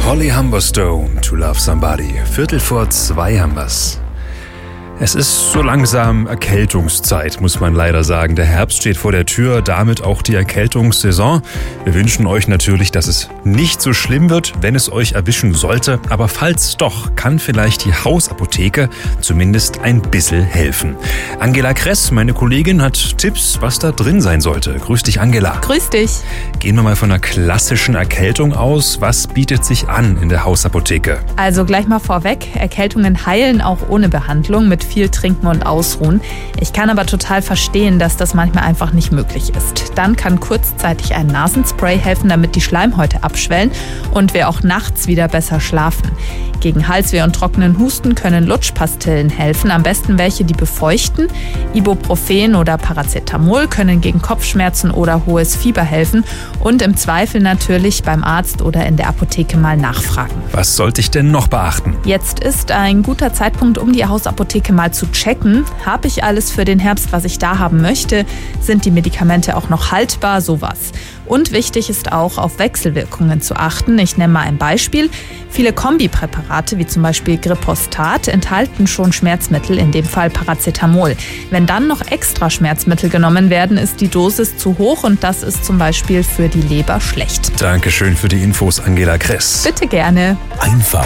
Holly Humberstone, To Love Somebody. 1:45 haben wir's. Es ist so langsam Erkältungszeit, muss man leider sagen. Der Herbst steht vor der Tür, damit auch die Erkältungssaison. Wir wünschen euch natürlich, dass es nicht so schlimm wird, wenn es euch erwischen sollte. Aber falls doch, kann vielleicht die Hausapotheke zumindest ein bisschen helfen. Angela Kress, meine Kollegin, hat Tipps, was da drin sein sollte. Grüß dich, Angela. Grüß dich. Gehen wir mal von einer klassischen Erkältung aus. Was bietet sich an in der Hausapotheke? Also gleich mal vorweg, Erkältungen heilen auch ohne Behandlung mit viel Trinken und Ausruhen. Ich kann aber total verstehen, dass das manchmal einfach nicht möglich ist. Dann kann kurzzeitig ein Nasenspray helfen, damit die Schleimhäute abschwellen und wir auch nachts wieder besser schlafen. Gegen Halsweh und trockenen Husten können Lutschpastillen helfen, am besten welche, die befeuchten. Ibuprofen oder Paracetamol können gegen Kopfschmerzen oder hohes Fieber helfen und im Zweifel natürlich beim Arzt oder in der Apotheke mal nachfragen. Was sollte ich denn noch beachten? Jetzt ist ein guter Zeitpunkt, um die Hausapotheke mal zu checken. Habe ich alles für den Herbst, was ich da haben möchte? Sind die Medikamente auch noch haltbar? Sowas. Und wichtig ist auch, auf Wechselwirkungen zu achten. Ich nenne mal ein Beispiel. Viele Kombipräparate, wie zum Beispiel Gripostat, enthalten schon Schmerzmittel, in dem Fall Paracetamol. Wenn dann noch extra Schmerzmittel genommen werden, ist die Dosis zu hoch und das ist zum Beispiel für die Leber schlecht. Dankeschön für die Infos, Angela Kress. Bitte gerne. Einfach